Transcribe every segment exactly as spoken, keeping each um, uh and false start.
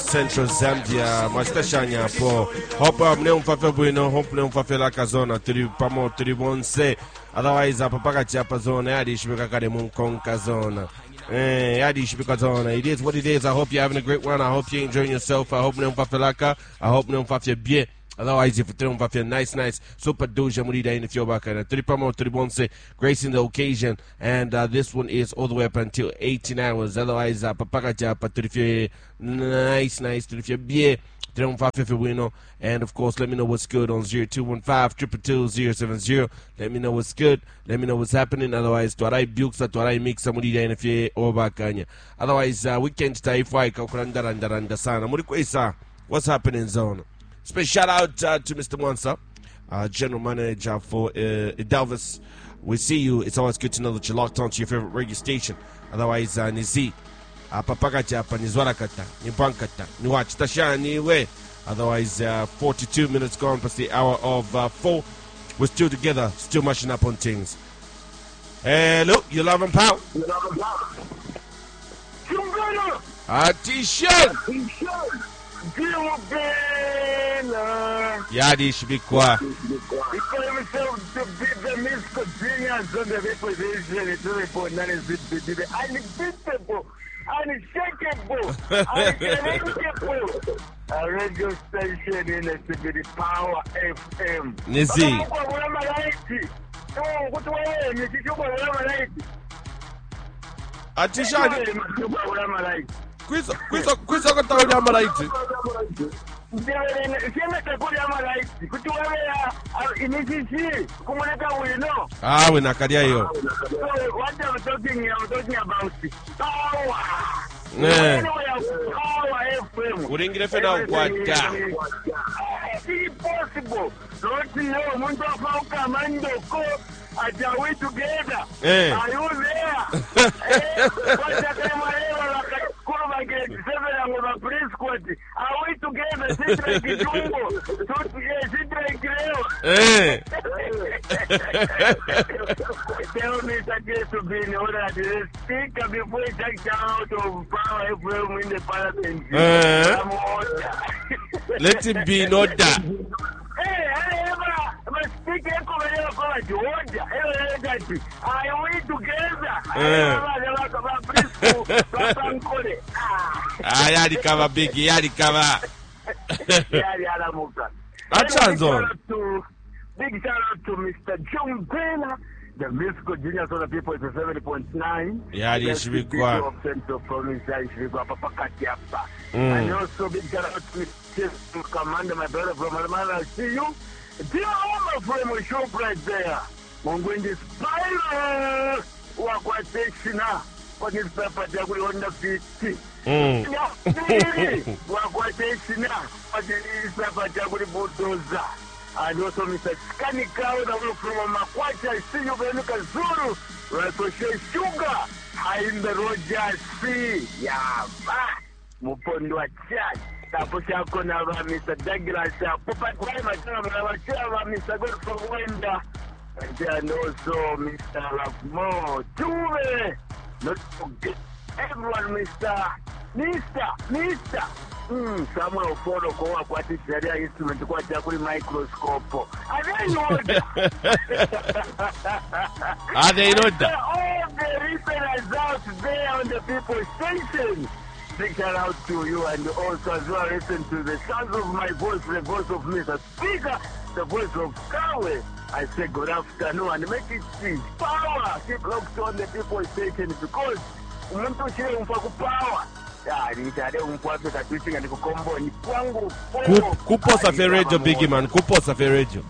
Central Zambia, Mastashanya po. Hope mne umfafe bwino, hope mne umfafe la kazona, tiri pamo tiri bonse. Otherwise, apapakati apa zona, yadi shibika kade munkonka zona. Eh, yadi shibika zona. It is what it is. I hope you're having a great one. I hope you're enjoying yourself. I hope mne umfafe laka. I hope mne umfafe bie. Otherwise, if you don't have nice, nice, super doja murida in the Fiobaka, Tripamo Tribonse, gracing the occasion, and uh, this one is all the way up until eighteen hours. Otherwise, uh, Papakaja, Patrifi, nice, nice, Trifia Bie, Triumfafi and of course, let me know what's good on zero two one five, two two two, zero seven zero. Let me know what's good, let me know what's happening. Otherwise, Tuarai Buksa, Tuarai Mix, Samurida in the Fie, Obakanya. Otherwise, uh, weekend stay for Kaukuranda Sana. Murikwesa, what's happening, zone? Special shout out uh, to Mister Monsa, uh, General Manager for uh, Delvis. We see you. It's always good to know that you're locked onto your favorite radio station. Otherwise, uh, Nizi, uh, Papagaja, Panizwarakata, Nibankata, Niwach Niwe. Otherwise, uh, forty-two minutes gone past the hour of uh, four. We're still together, still mashing up on things. Hello, you love and power. You love and power. Ah, T-shirt. T-shirt. Yadi should be quiet. Because myself to be the Miss Virginians on the reposition, it's really for unbeatable, unshakable, unshakable. A radio station in the city, Power F M. Nizi. Atishani. Quiz, quiz, quiz, I got to tell you, Malaiti. Ah, we na kadia yo. What I'm talking, I'm talking about power. Yeah. Power F M. We didn't get it out. What? It's possible. Don't you know? Mundo Fauka Mandoko. Are we together? Yeah. Are you there? Are we together? Sit like a jumbo. Sit like a Tell me that case to be in order to speak before it takes out of Power F M in the parliament. Let it be in order. Hey, I ever speak a Georgia. Are we together? Ah, yadi cover big, yadi cover. That's on. Big shout out to Mister John Bella, the musical genius of the people is a seventy point nine. Yeah, it should be quiet. Central Province, and also big shout out to Mister Commander, my brother from Alamana. I see you. Dear Oma from a shop right there. Mongwendi Spiral, Wakwateshina, what is Papa Jaguri on the fifty? Wakwateshina, what is Papa Jaguri Budoza? And also Mister Skanika, the one from Makwacha, I see you, Venuka Zuru, Rakoshe Sugar, I in the Roger Sea, Yava, Mupondo Chat. Tapusha kona ba Mister Douglas, Papa Kwai Matama, Mister Good from Wenda, and also Mister Lavmo, Tuve, not forget everyone, Mister Mister Mister Hmm, Samuel Foro Koa Kwati Sharia instrument kwa Jakuri microscope. Are they in order? Are they in order? All the listeners out there on the People Station. Big shout out to you and also as well listen to the sounds of my voice, the voice of Mister Speaker, the voice of Kawe. I say good afternoon and make it see power. Keep locked on the People Station because umuntu shire umfa power. Yeah, nitade umkwase katwitting and kukombo ni kwangu. Kupo safe radio big man, kupo safe radio.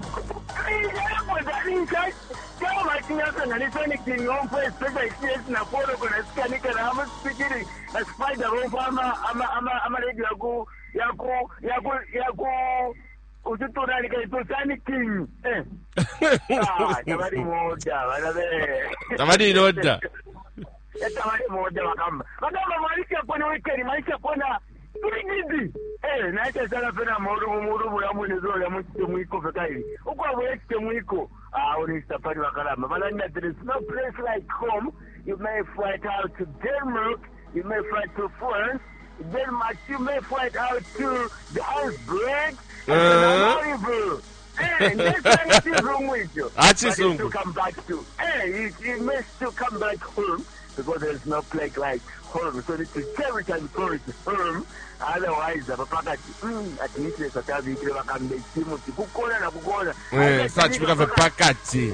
And listening to your own place, especially in a photo, and a scanning, and I'm speaking a spider over I'm a Yago, Yago, Yago, Yago, Ututorani, Totanic King. Ah, nobody more, nobody know that. Somebody more, Madame Marika, when we carry my Sapona. Eh, na ita sana fena moro moro ya mwini zo ya mwini mwiko fekari. Ukwa mweke mwiko. Ah, uni safari wakalama. Malanda, there is no place like home. You may fly out to Denmark. You may fly to France. then Matthew may find out to the house break Uh. and uh, Hey, next time it is wrong with you. That's But his he wrong. still come back to. Hey, he, he may still come back home because there's no place like home. So it's a territory before it's home. Otherwise, the papa mm, at least there's a time you can come back to him. Kukona na kukona. Eh, sachi bikafe pakati.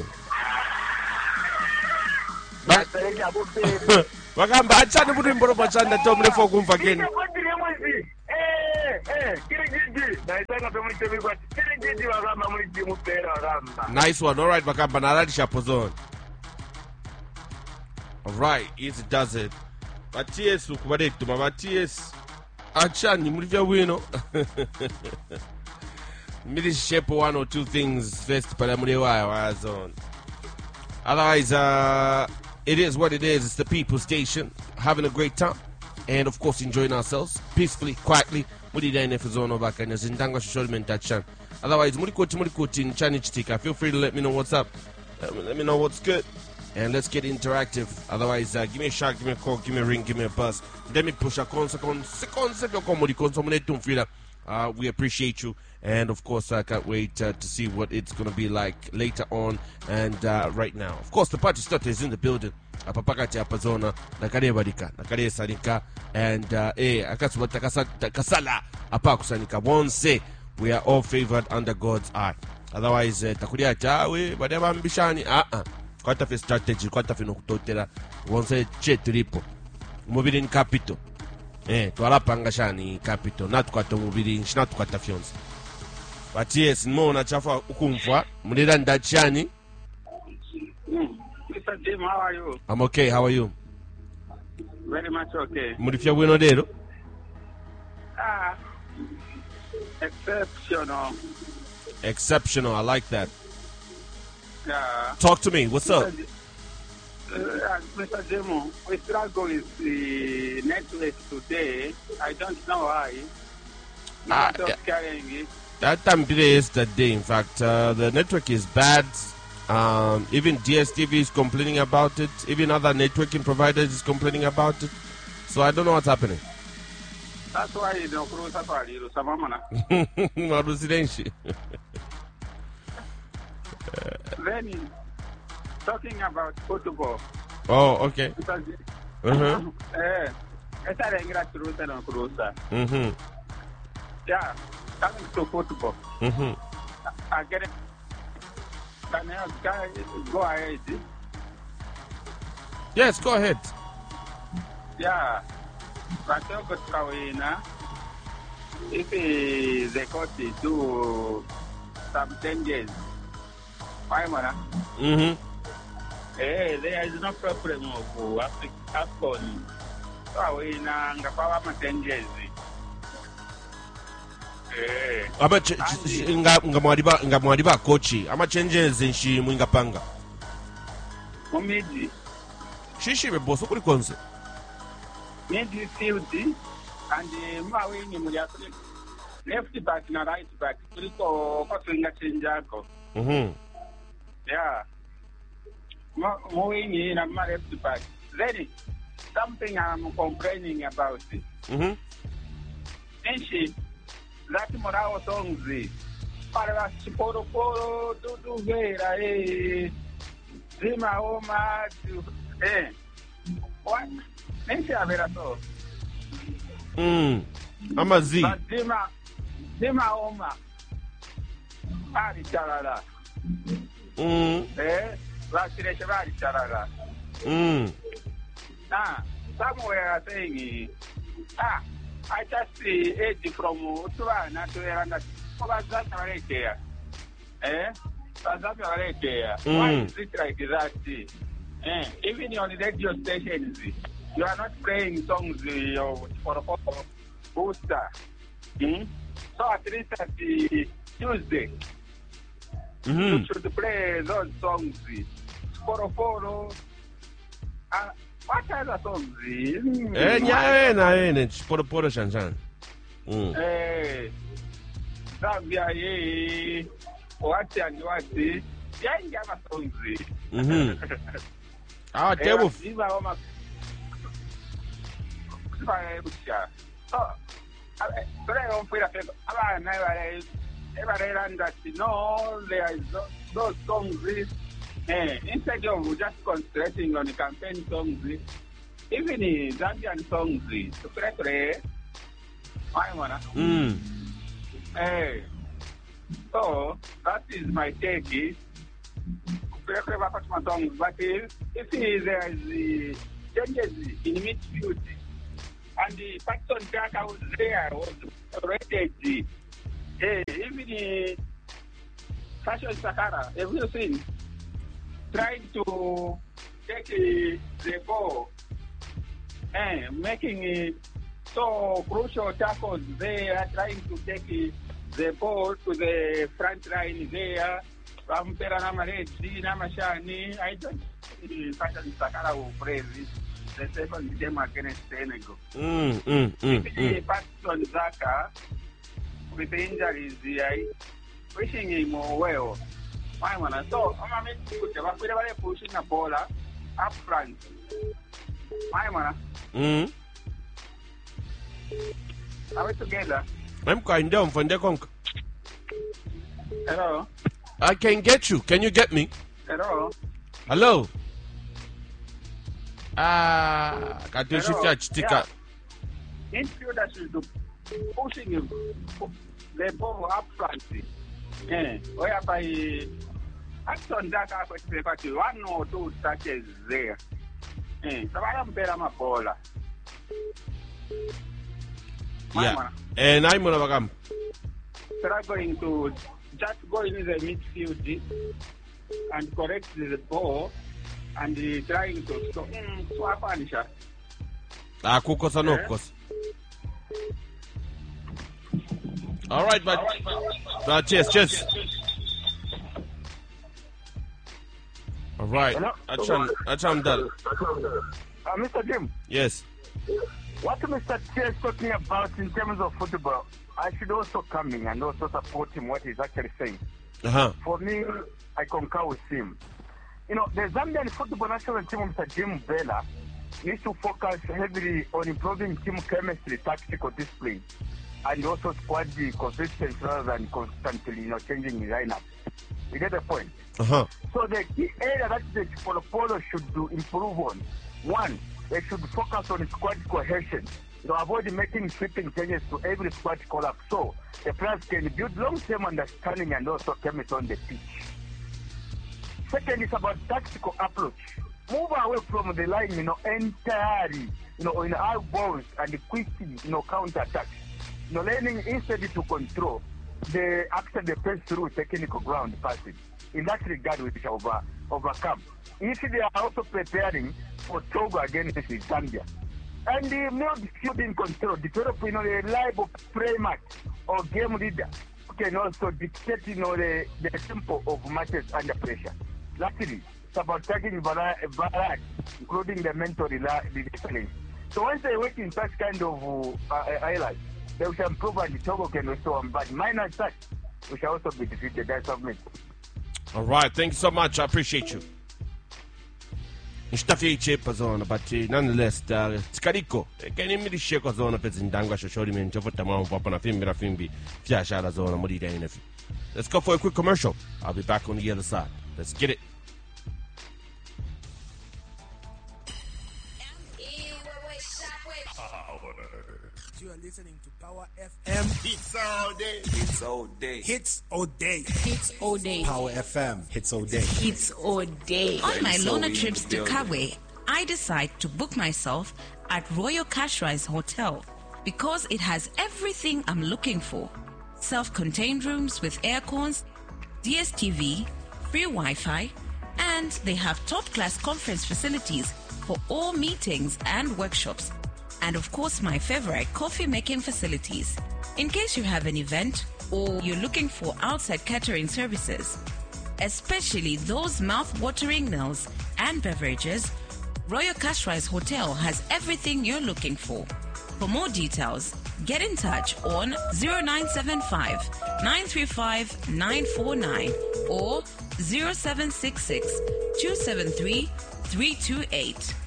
Vakamba achane kuti mboro pachanda tomre fokumva keni. Nice one. All right, Vakamba. Naradi Shapozon. All right, easy does it. But T S ukubadetu, mama T S. Achani, mulivya wino. Maybe shape one or two things first, but I'm on. Otherwise, uh, it is what it is. It's the People Station. Having a great time. And of course, enjoying ourselves peacefully, quietly. Otherwise, Murikoti Murikoti in Chani Chitika. Feel free to let me know what's up. Um, let me know what's good. And let's get interactive. Otherwise, uh, give me a shout, give me a call, give me a ring, give me a buzz. Let me push a con uh, we appreciate you. And of course, I can't wait uh, to see what it's going to be like later on and uh, right now. Of course, the party starter is in the building. Apapakati apazona, nakare badika, nakare sanika, and uh, eh, akasubata kasala, apakusanika. Won't say we are all favored under God's eye. Otherwise, takuria chawe, badeba ambishani, ah ah. Quite a strategy, quite a finototera. Won't say che tripo. Mobile in capital. Eh, twala pangashani capital, not quite a mobile, not quite a fiance. But yes, no, na chafa ukumfa. Mulira ndachani. Mister Jim, how are you? I'm okay. How are you? Very much okay. Mulifia bueno dero. Ah, exceptional. Exceptional. I like that. Yeah. Talk to me. What's up? Uh, Mister Jim, we struggle with the network today. I don't know why. Ah, Not yeah. carrying it. That time today is the day. In fact, uh, the network is bad. Um, even D S T V is complaining about it. Even other networking providers is complaining about it. So I don't know what's happening. That's why you don't cross up a little. Samamana. Marusidenshi. Then, talking about football. Oh, okay. Mister Jim, Uh-huh. eh, esa era ingratitude no cruza. Mm-hmm. Yeah, coming to football. Mm-hmm. I get it. Can I can I go ahead? Yes, go ahead. Yeah. But got Kawina. If uh, the coach do some changes, why mana? Mm-hmm. Eh, there is no problem of Afcon. So Kawina ngapawa ma changes. Eh. Ama ch- ch- nga ngamwadiba ngamwadiba kochi. Ama changes nshi mwingapanga. Mumidi. Shishi beboso kuri konse. Midfield and mawingi muri atuli left back na right back tuliko kwatwenga chenjako. Mhm. Yeah. Mawingi na ma left back. Then something I'm complaining about it. Mhm. Enshi that morao songs para chiporo poro tutu vera eh zima oma eh what enshi avera so Mm. Ama Z. but zima zima oma ari charara Mm. eh vasire shvari charara Mm. ah somewhere saying ah I just see age from Utuana to Eranda. That's right there. Eh? That's right there. Why is it like that? Eh? Even on the radio stations, you are not playing songs uh, for for booster. Hmm? So at least at the Tuesday, Mhm. you should play those songs. For for uh, what other songs? Hmm. Eh nya na ene poro poro shanshan. Mm. Eh, Zambia ye, wati and wati, yanga masonzi. Mhm. Ah, table. Ziva oma. Ziva ebucha. So, today on Frida said, I never ever understand. No, there is no, those songs. Eh, instead of just concentrating on the campaign songs, even the Zambian songs, to create, I wanna. Mm. Eh, so that is my take. But if, if there is the changes in midfield and the Patton Jaka was there, was already, eh, even the Fashion Sakara, everything, trying to take uh, the ball and making it so crucial tackles there, trying to take uh, the ball to the front line there. Rampera Namarezi, Namashani, I don't think Fashion Sakara will praise the second game against Senegal. Mm, mm, mm, If mm. Patton Zaka, with the injuries, I wishing him well. My man, so I'm going to pushing a ball up front. My man, Mm. are we together? I'm going down from the conk. Hello? I can get you. Can you get me? Hello? Hello? Ah, got to shift Hello? that sticker. Yeah. Infielder should do pushing him, the ball up front. Yeah, whereby Action that I one or two touches there. Eh, so I am better my baller. Yeah. And I'm going to come. Struggling to just go in the midfield and correct the ball and uh, trying to so, mm, swap and shot. Ah, kukosa no kukosa. All right, but uh, cheers, cheers. All right. Hello? Acham, Acham Dal. Uh, Mister Jim, Yes. what Mister T is talking about in terms of football, I should also come in and also support him what he's actually saying. Uh huh. For me, I concur with him. You know, the Zambian football national team, Mister Jim Bella, needs to focus heavily on improving team chemistry, tactical discipline, and also squad consistency rather than constantly, you know, changing the lineup. You get the point? Uh huh. So the key area that the Polo Polo should do improve on, one, they should focus on squad cohesion. You know, avoid making sweeping changes to every squad collapse so the players can build long-term understanding and also chemistry on the pitch. Second is about tactical approach. Move away from the line, you know, entirely, you know, in high balls and quick, you know, counter-attacks. You know, learning instead to control the after the pass through technical ground passing. In that regard, we shall over, overcome. If they are also preparing for Togo against Zambia. And the midfield control, develop, you know, a reliable playmat or game leader who can also dictate, you know, the, the tempo of matches under pressure. Lastly, it's about taking variety, including the mental resilience. So once they work in such kind of uh, highlights, they shall improve and the Togo can restore them. But minus that, we shall also be defeated. That's what I mean. All right. Thank you so much. I appreciate you. Nishtafiche pazona, but uh, nonetheless, uh, Tskaliko, can you really shake us on a pet in Danga Shoshori and Jofotama, Papa, Fimbi, Fimbi, Fiashara Zona, Modida, and if let's go for a quick commercial. I'll be back on the other side. Let's get it. You are listening to Power F M. Hits all day. Hits all day. Hits all day. Hits all day. Power F M. Hits all day. Hits all day. On my Lona trips to Kabwe, I decide to book myself at Royal Cashrise Hotel because it has everything I'm looking for. Self-contained rooms with air cons, D S T V, free Wi-Fi, and they have top-class conference facilities for all meetings and workshops. And of course, my favorite, coffee-making facilities. In case you have an event or you're looking for outside catering services, especially those mouth-watering meals and beverages, Royal Cashrise Hotel has everything you're looking for. For more details, get in touch on zero nine seven five, nine three five, nine four nine or zero seven six six, two seven three, three two eight.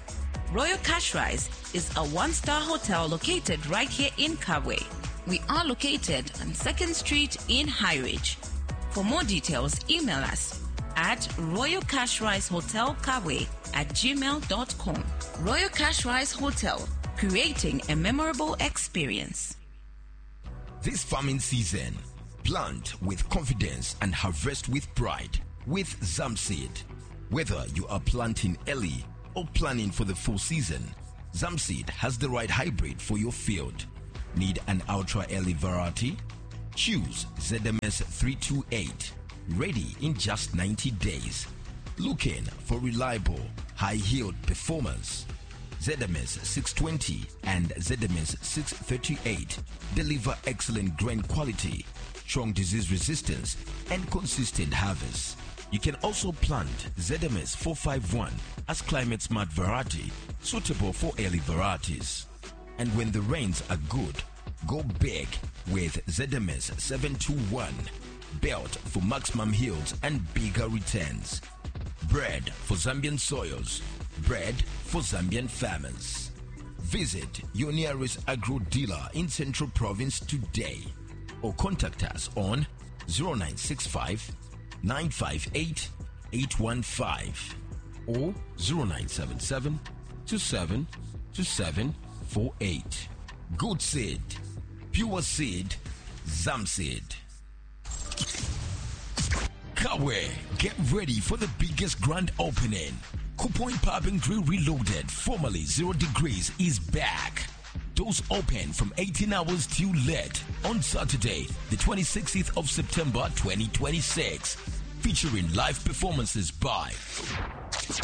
Royal Cash Rise is a one-star hotel located right here in Kabwe. We are located on second Street in High Ridge. For more details, email us at Royal Cash Rise Hotel Kabwe at gmail dot com. Royal Cash Rise Hotel, creating a memorable experience. This farming season, plant with confidence and harvest with pride with Zamseed. Whether you are planting early or planning for the full season, Zamseed has the right hybrid for your field. Need an ultra early variety? Choose Z M S three two eight, ready in just ninety days. Looking for reliable, high yield performance? Z M S six twenty and Z M S six thirty-eight deliver excellent grain quality, strong disease resistance, and consistent harvest. You can also plant Z M S four fifty-one as climate smart variety, suitable for early varieties. And when the rains are good, go big with Z M S seven twenty-one, built for maximum yields and bigger returns. Bread for Zambian soils, bread for Zambian farmers. Visit your nearest agro dealer in Central Province today, or contact us on zero nine six five, nine five eight, eight one five or zero nine seven seven, two seven two seven four eight. Good seed, pure seed, Zamseed. Kabwe, get ready for the biggest grand opening. Kupoint Pub and Grill Reloaded, formerly Zero Degrees, is back. Doors open from eighteen hours till late on Saturday, the twenty-sixth of September twenty twenty-six, featuring live performances by